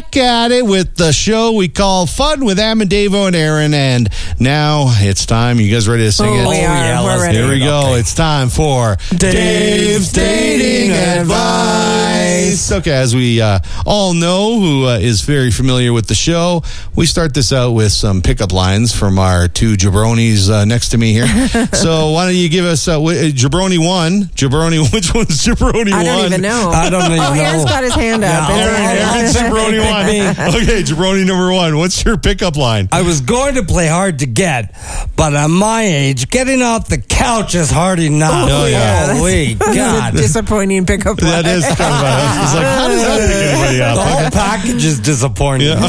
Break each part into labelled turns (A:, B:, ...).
A: back at it with the show we call Fun with Amandavo and Aaron. And now it's time. You guys ready to sing it?
B: We are.
C: Yeah,
B: We're ready.
A: Here we go.
C: Okay.
A: It's time for Dave's Dating Advice. Okay, as we all know, who is very familiar with the show, we start this out with some pickup lines from our two jabronis next to me here. So why don't you give us Jabroni 1? Jabroni, which one's Jabroni 1?
B: I don't even know.
C: I don't even know.
B: Aaron's got his hand up.
C: Yeah,
B: It's
A: Aaron's Jabroni 1. Okay, Jabroni number 1. What's your pickup line?
C: I was going to play hard to get, but at my age, getting off the couch is hard enough.
A: Oh, yeah.
C: Holy
B: That's
C: God.
B: a disappointing pickup line.
A: That is kind of it's like, how does that pick anybody
C: The
A: up?
C: whole package is disappointing.
A: Yeah.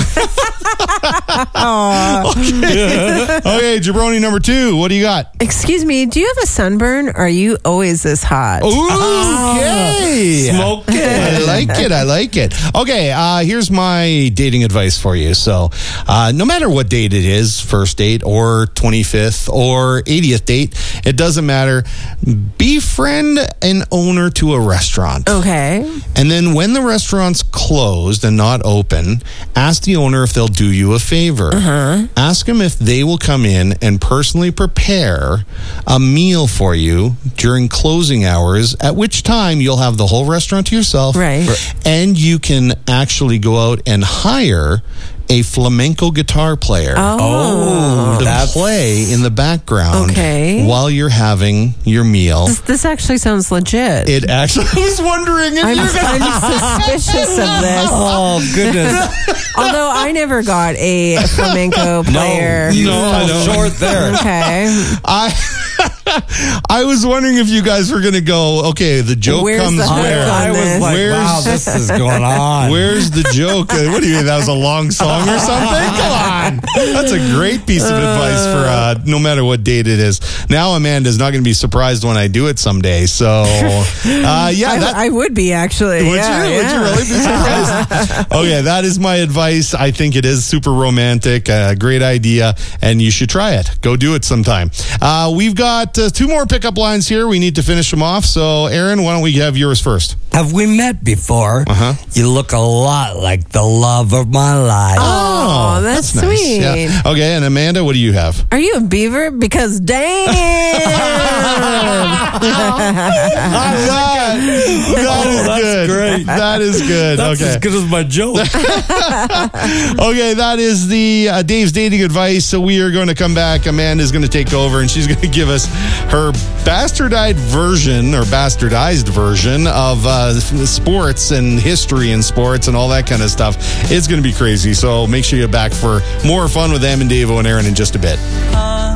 A: Okay, Jabroni number 2. What do you got?
B: Excuse me, do you have a sunburn? Or are you always this hot?
A: Okay.
C: Smoke it.
A: I like it. Okay, here's my dating advice for you. So, no matter what date it is, first date or 25th or 80th date, it doesn't matter. Befriend an owner to a restaurant.
B: Okay.
A: And then when the restaurant's closed and not open, ask the owner if they'll do you a favor. Ask them if they will come in and personally prepare a meal for you during closing hours, at which time you'll have the whole restaurant to yourself.
B: Right.
A: And you can actually go out and hire a flamenco guitar player
B: Oh.
A: to play in the background
B: Okay.
A: while you're having your meal.
B: This actually sounds legit.
A: It actually, I was wondering if
B: I'm
A: you're going
B: suspicious of this.
C: Oh, goodness.
B: Although I never got a flamenco player.
C: You
A: No, I
C: fell
A: don't.
C: short there.
B: Okay.
A: I was wondering if you guys were going to go, okay, the joke
B: Where's
A: comes
B: the hook
A: where?
B: on
C: I was
B: this?
C: like,
A: Where's-
C: wow, this is going on.
A: Where's the joke? What do you mean, that was a long song or something? Come on. That's a great piece of advice for no matter what date it is. Now Amanda's not going to be surprised when I do it someday. So, yeah.
B: I would be actually.
A: Would
B: Yeah,
A: you? Would you
B: yeah.
A: really be surprised? Okay, that is my advice. I think it is super romantic, a great idea, and you should try it. Go do it sometime. We've got 2 more pickup lines here. We need to finish them off. So, Aaron, why don't we have yours first?
C: Have we met before? You look a lot like the love of my life.
B: Oh, that's
A: nice.
B: sweet.
A: Yeah. Okay, and Amanda, what do you have?
B: Are you a beaver? Because damn.
A: That is
C: that's
A: good.
C: great.
A: That is good.
C: That's
A: okay.
C: as good as my joke.
A: Okay, that is the Dave's dating advice. So we are going to come back. Amanda's going to take over, and she's going to give us her bastardized version of sports and history in sports and all that kind of stuff. It's going to be crazy. So make sure you're back for more fun with Amandavo and Aaron in just a bit.